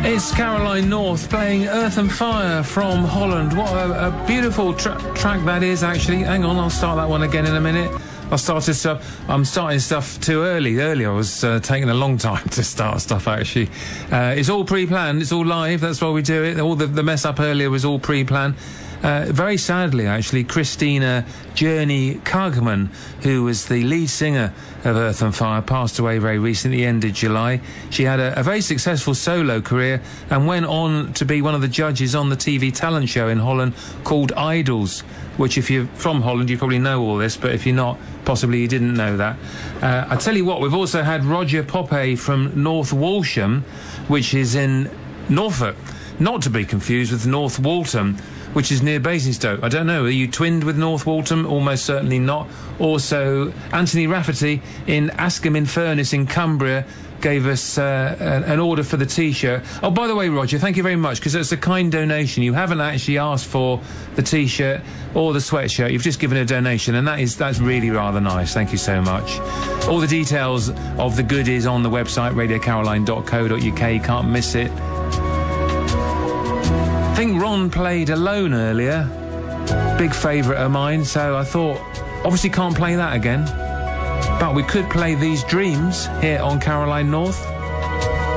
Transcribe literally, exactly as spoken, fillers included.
It's Caroline North playing Earth and Fire from Holland. What a, a beautiful tra track that is, actually. Hang on, I'll start that one again in a minute. I started stuff. I'm starting stuff too early. Earlier, I was uh, taking a long time to start stuff. Actually, uh, it's all pre-planned. It's all live. That's why we do it. All the, the mess up earlier was all pre-planned. Uh, very sadly, actually, Christina Journey Kagman, who was the lead singer of Earth and Fire, passed away very recently, end of July. She had a, a very successful solo career and went on to be one of the judges on the T V talent show in Holland called Idols, which, if you're from Holland, you probably know all this, but if you're not, possibly you didn't know that. Uh, I tell you what, we've also had Roger Poppe from North Walsham, which is in Norfolk, not to be confused with North Waltham, which is near Basingstoke. I don't know, are you twinned with North Waltham? Almost certainly not. Also, Anthony Rafferty in Askham-in-Furness in Cumbria gave us uh, an, an order for the T-shirt. Oh, by the way, Roger, thank you very much, because it's a kind donation. You haven't actually asked for the T-shirt or the sweatshirt. You've just given a donation, and that is that's really rather nice. Thank you so much. All the details of the goodies on the website, radio caroline dot co dot uk. You can't miss it. I think Ron played Alone earlier. Big favourite of mine, so I thought, obviously can't play that again. But we could play These Dreams here on Caroline North.